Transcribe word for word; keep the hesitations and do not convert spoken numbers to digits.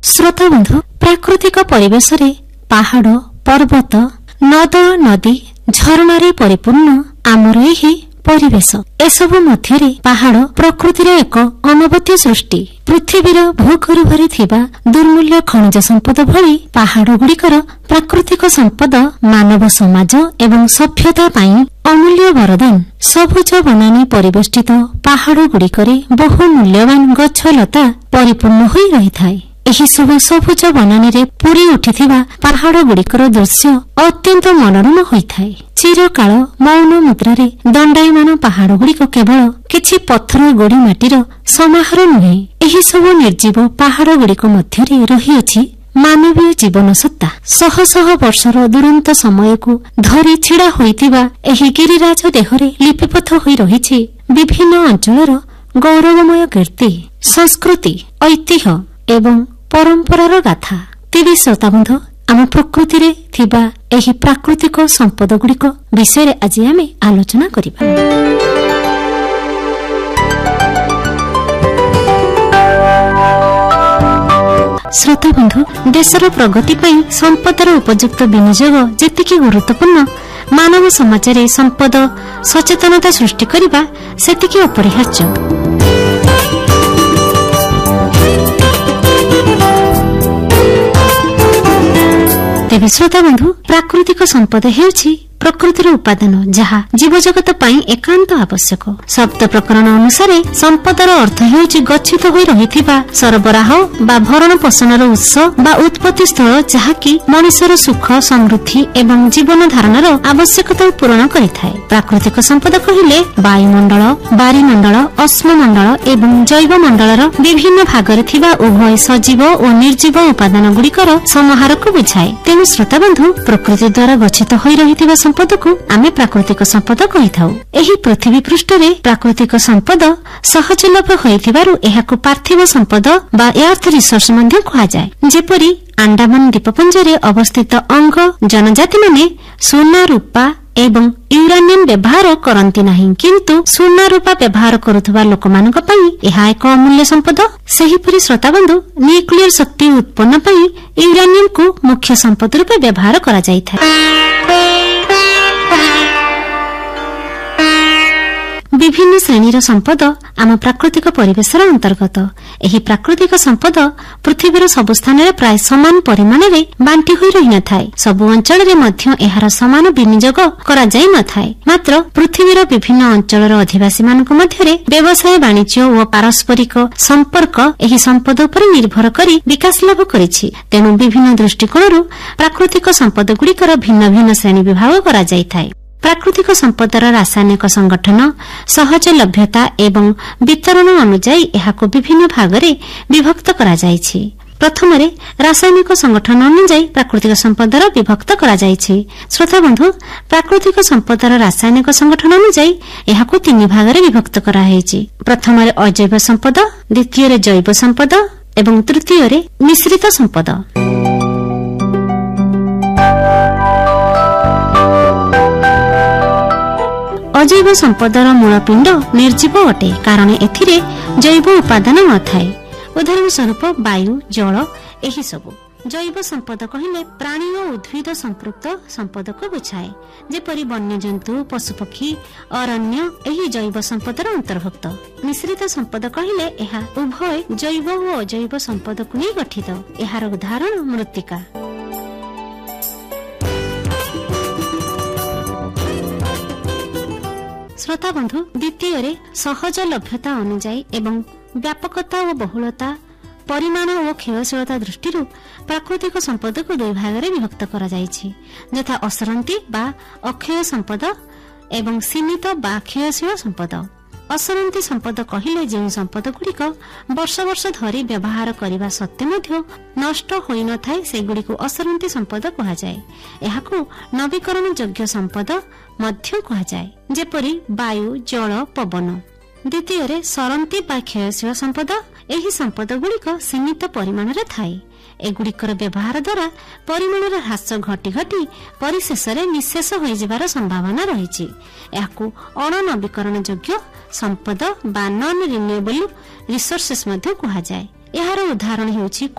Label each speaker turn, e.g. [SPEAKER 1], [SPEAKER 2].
[SPEAKER 1] श्रोता बंधु प्राकृतिक परिवेश रे पहाड़ पर्वत नद नदी झरणार परिपूर्ण आमर यही परिवेश एसबु मध्य पहाड़ प्रकृतिर एक अनवद्य सृष्टि पृथ्वीर भूगर्भरे थिबा दुर्मूल्य खनिज संपद भली पहाड़ गुड़िकर प्राकृतिक संपद मानव समाज एवं सभ्यता पाई अमूल्य वरदान। सबुज बनानी परिवेष्टित पहाड़ गुड़िकरे बहु मूल्यवान गछलता परिपूर्ण होई रहिथाय। एही सब सबुज बनानी रे पूरी उठिथिबा पहाड़ गुड़िकर दृश्य अत्यंत मनोरम होइथाय। चिरकाल मौन मुद्रारे दंडायमान पहाड़ गुड़िक केवल किछि पत्थर गोड़ी माटीर समाहार नुहे। एही सब निर्जीव पहाड़ गुड़िक मध्यरे रहिअछि मानवीय जीवन सत्ता। शह शह वर्षर दुरंत समय को धरी छिड़ा होइतिबा एही गिरिराज देहरे लिपिबद्ध होई रहिछि विभिन्न अंचलर गौरवमय कीर्ति संस्कृति ऐतिह्य एवं परंपरार गाथा। तेबे श्रोता बंधु आम प्रकृति रे थिबा एही प्राकृतिक संपद गुड़िक विषय आज आमे आलोचना करिबा। श्रोता बंधु देशर प्रगति पई संपदर उपयुक्त विनियोग जेतिकी गुरुत्वपूर्ण मानव समाज रे संपद सचेतनता सृष्टि करिबा सेतिकी अपरिहार्य। तेबे श्रोता बंधु प्राकृतिक संपद हेउछि प्रकृतिर उपादान जहा जीव जगत पाई एकांत आवश्यक। शब्द प्रकरण अनुसारे संपदर अर्थ हेउछि गच्छित होई रहिथिबा सरबराह बा भरण पोषणर उत्स बा उत्पत्ति स्थल जहाकी मनुष्यर सुख समृद्धि एवं जीवन धारणर आवश्यकता पूर्ण करिथाय। प्राकृतिक संपद कहिले वायुमंडल बारिमंडल अश्ममंडल एवं जैव मंडलर विभिन्न भागरे थिबा उभय सजीव और निर्जीव उपादान गुड़िकर समाहार को बुझाए। तेणु श्रोता बंधु प्रकृति द्वारा गच्छित होई रहिथिबा संपद को आमे प्राकृतिक संपद कहिथाउ। एही पृथ्वी पृष्ठरे प्राकृतिक संपद सहजलभ्य होइथिबारु एहाको पार्थिव संपद बा अर्थ रिसोर्स मध्ये कहा जाय। जेपरि अंडमान द्वीपपुंजरे अवस्थित अंग जनजाति माने सोना रूपा एवं यूरानियम व्यवहार करती नहीं, किंतु सोना रूपा व्यवहार करुवा लोक मानक पई एहा एक अमूल्य संपद। सेहीपरि श्रोता बंधु न्यूक्लियर शक्ति उत्पन्न पई यूरानियम को मुख्य संपद रूपे व्यवहार करा जायଥାଏ। विभिन्न श्रेणीर संपद आम प्राकृतिक परिवेशर अंतर्गत। एही प्राकृतिक संपद पृथ्वीर सबु स्थान में प्राय समान परिमाण में बांटी होई रही न थाए। सबु अंचल रे मध्य एहार समान विनियोग करा जाय न थाए। मात्र पृथ्वीर विभिन्न अंचलर अधिवासी मानक मध्यरे व्यवसाय वाणिज्य और पारस्परिक संपर्क एही संपद उपर निर्भर करी विकास लाभ करिछि। तेणु विभिन्न दृष्टिकोणरू प्राकृतिक संपद गुड़िकर भिन्न भिन्न श्रेणी विभाग करा जाय थाए। प्राकृतिक संपदर रासायनिक संगठन सहज लभ्यता एवं वितरण अनुଯାयी एहाको विभिन्न भागरे विभक्त करा जायछि। प्रथमरे रासायनिक संगठन अनुଯାयी प्राकृतिक संपदर विभक्त करा जायछि। श्रोता बंधु प्राकृतिक संपदर रासायनिक संगठन अनुଯାयी एहाको तीन भागरे विभक्त करा हैछि। प्रथमरे अजैव संपद, द्वितीय जैव संपद एवं तृतीय मिश्रित संपद। अजैव संपदर मूलपिंड निर्जीव अटे, कारण एथिरे जैव उपादान न थाए। उदाहरण स्वरूप वायु जल एही सबु। जैव संपद कहिले प्राणी और उद्भिद संपृक्त संपद को बुझाए, जेपरि वन्यजंतु पशुपक्षी अरण्य एही जैव संपदर अंतर्भुक्त। मिश्रित संपद कहिले एहा उभय जैव और अजैव संपद को नहीं गठित। एहार उदाहरण मृत्तिका। श्रोता बंधु द्वितीय सहज लभ्यता अनुଯାयी एवं व्यापकता और बहुलता परिमाण और क्षयशीलता दृष्टि प्राकृतिक संपद को दुई भाग में विभक्त करा जायछि, यथा असरंती बा अक्षय संपद एवं सीमित बा क्षयशील संपद। असरंती संपद कहिले जो संपद गुड़िक वर्ष वर्ष धरी व्यवहार करने सत्वे मध्य नष्ट होई न थाए सेगुड़ी को असरंती संपद कहा जाए। एहाकू नवीकरण योग्य संपद मध्य कहा जाए, जेपरि वायु जल पवन। द्वितीय सरंती बा क्षयशील संपद। एही संपद गुड़िक सीमित परिमाण रे थाए। एगुड़िकर व्यवहार द्वारा परिमाण ह्रास घटी घटी परिशेष निशेष हो जिबार संभावना रही। याकू अणनवीकरण योग्य संपद बा नॉन रिन्यूएबल रिसोर्सेस मध्य कहा जाए। यार उदाहरण हेउछि